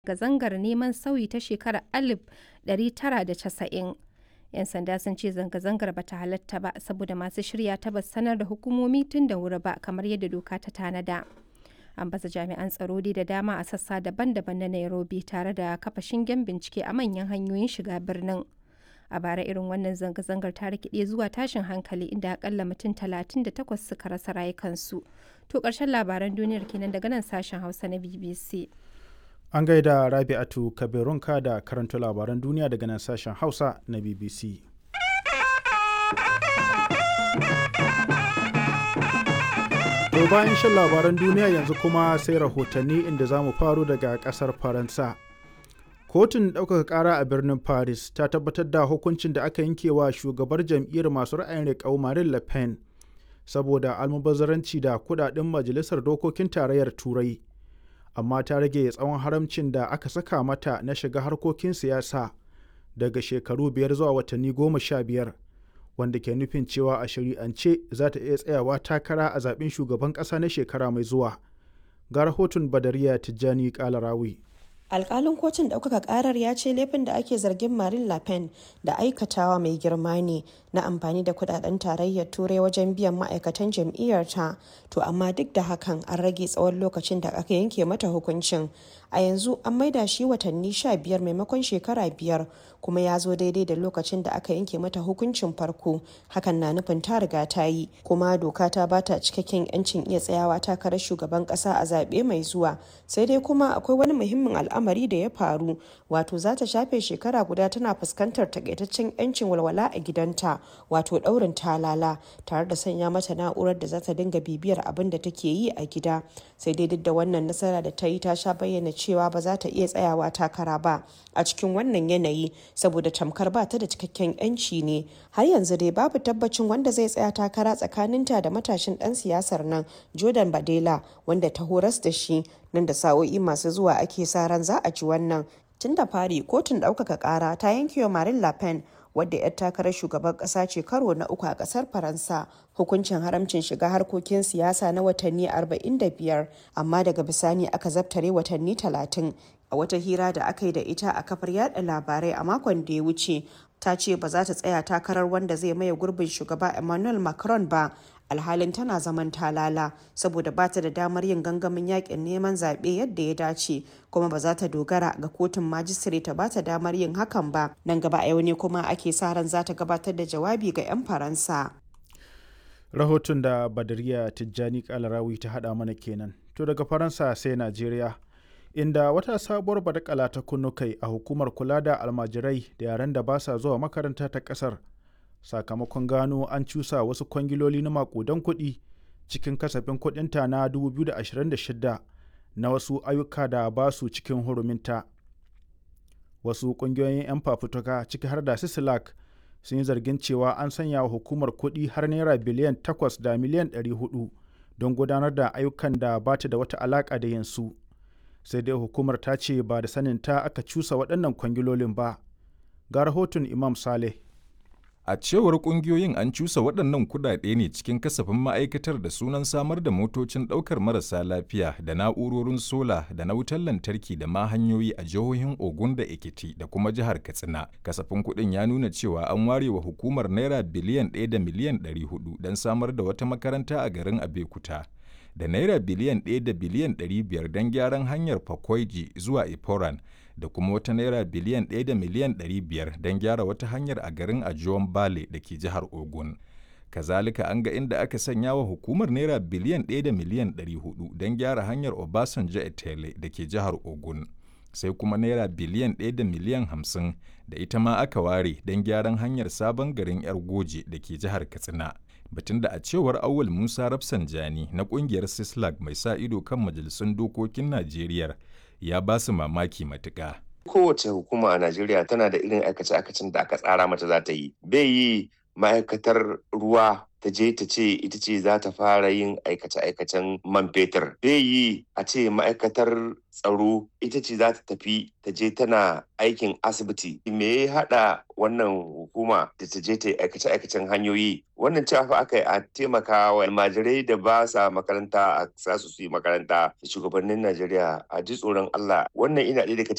zanga-zangar neman sauyi ta shekarar 1990. 'Yan sanda sun ce zanga-zangar ba ta halatta ba saboda masu shirya ta ba sanar da hukumomi tun da wuri ba kamar yadda doka ta tanada. An baza jami'an tsaro da dama a sassa daban-daban na Nairobi tare da kafa shingen bincike a manyan hanyoyin shiga birnin. A bara irin wannan zanga-zangar ta rikide zuwa tashin hankali inda akalla mutum 38 suka rasa rayukansu. To ƙarshen labaran duniyar kenan daga nan sashen Hausa na BBC. An gaida Rabi'atu Kabirunka da karanta labaran duniya daga nan sashen Hausa na BBC. To bayan shan labaran duniya yanzu kuma sai rahotanni inda za mu faro daga ƙasar Faransa. Kotun ɗaukaka ƙara a birnin Paris ta tabbatar da hukuncin da aka yanke wa shugabar jam'iyyar masu ra'ayin riƙau Marine Le Pen saboda almubazzaranci da kuɗaɗen Majalisar Dokokin Tarayyar Turai. Amma ta rage tsawon haramcin da aka saka mata na shiga harkokin siyasa daga shekaru 5 zuwa watanni 15, wanda ke nufin cewa a shari'ance za ta iya tsayawa takara a zaben shugaban ƙasa na shekara mai zuwa. Ga rahoton Badariya Tijjani Kalarawi. Alƙalin kotun ɗaukaka ƙarar ya ce laifin da ake zargin Marine Le Pen da aikatawa mai girma ne na amfani da kudaden tarayyar turai wajen biyan ma'aikatan jam'iyyarta, to amma duk da hakan an rage tsawon lokacin da aka yanke mata hukuncin. A yanzu an maida shi watanni 15 maimakon shekara 5, kuma ya zo daidai da lokacin da aka yanke mata hukuncin farko. Hakan na nufin ta riga ta yi, kuma doka ta bata cikakken 'yancin iya tsayawa takarar shugaban ƙasa a zaɓe mai zuwa. Sai dai kuma akwai wani muhimmin al'amari da ya faru, wato za ta shafe shekara guda tana fuskantar takaitaccen 'yancin walwala a gidanta, wato ɗaurin talala, tare da sanya mata na'urar da za ta dinga bibiyar abin da take yi a gida. Sai dai duk da wannan nasara da ta yi, ta sha bayyana cewa ba za ta iya tsayawa takara ba a cikin wannan yanayi saboda tamkar ba ta da cikakken 'yanci ne. Har yanzu dai babu tabbacin wanda zai tsaya takara tsakaninta da matashin ɗan siyasar nan Jordan Bardella, wanda ta horas da shi. Nan da sa'o'i masu zuwa ake sa ran za a ji wannan. Tun da fari kotun ɗaukaka ƙara ta yanke wa Marine Le Pen, wadda 'yar takarar shugaban ƙasa ce karo na 3 a ƙasar Faransa, hukuncin haramcin shiga harkokin siyasa na watanni 45, amma daga bisani aka zabtare watanni 30. A wata hira da aka yi da ita a kafar yada labarai a makon da ya wuce, ta ce ba za ta tsaya takarar wanda zai maye gurbin shugaba Emmanuel Macron ba, alhalin tana zaman talala saboda ba ta da damar yin gangamin yakin neman zaɓe yadda ya dace, kuma ba za ta dogara ga kotun majistare ta ba ta damar yin hakan ba. Nan gaba a yau ne kuma ake sa ran za ta gabatar da jawabi ga 'yan Faransa. Rahoton da Badariya Tijjani Kalarawi ta haɗa mana kenan. To daga Faransa sai Najeriya, inda wata sabuwar badakala ta kunnu kai a hukumar kula da almajirai da yaran da ba sa zuwa makaranta ta ƙasar, sakamakon gano an cusa wasu kwangiloli na makudan kuɗi cikin kasafin kuɗinta na 2026 na wasu ayyuka da ba su cikin huruminta. Wasu ƙungiyoyin 'yan fafutuka ciki har da Sisilak sun yi zargin cewa an sanya wa hukumar kuɗi har naira biliyan 8 da miliyan 400 don gudanar da ayyukan da ba ta da wata alaƙa da yinsu. Sai dai hukumar ta ce ba da saninta aka cusa waɗannan kwangilolin ba. Ga rahoton Imam Saleh. A cewar ƙungiyoyin an cusa waɗannan kuɗaɗe ne cikin kasafin ma'aikatar da sunan samar da motocin ɗaukar marasa lafiya da na'urorin sola da na wutar lantarki da ma hanyoyi a jihohin Ogun da Ekiti da kuma jihar Katsina. Kasafin kuɗin ya nuna cewa an ware wa hukumar naira biliyan 1 da miliyan 400 don samar da wata makaranta a garin Abeokuta, da naira biliyan 1 da biliyan 500 don gyaran hanyar Fakwaiji zuwa Iporan, da kuma wata naira biliyan 1 da miliyan 500 don gyara wata hanyar a garin Ajuwan Bale da ke jihar Ogun. Kazalika an ga inda aka sanya wa hukumar naira biliyan 1 da miliyan 400 don gyara hanyar Obasanjo Etele da ke jihar Ogun. Sai kuma naira biliyan 1 da miliyan 50 da ita ma aka ware don gyaran hanyar sabon garin 'Yar Goje da ke jihar Katsina. Batun da a cewar Awal Musa Rafsanjani na kungiyar Sislag mai sa ido kan majalisun dokokin Najeriya ya ba su mamaki matuƙa. Kowace hukuma a Najeriya tana da irin aikace-aikacen da aka tsara mata za ta yi. Bai yi ma'aikatar ruwa ta je ta ce ita ce za ta fara yin aikace-aikacen man fetur. Bai yi a ce ma'aikatar tsaro ita ce za ta tafi ta je tana aikin asibiti. Me ya haɗa wannan hukuma da ta je ta yi aikace-aikacen hanyoyi? Wannan cewa fa aka yi a taimaka wa almajirai da ba sa makaranta a sa su yi makaranta. Shugabannin Najeriya a ji tsoron Allah. Wannan ina ɗaya daga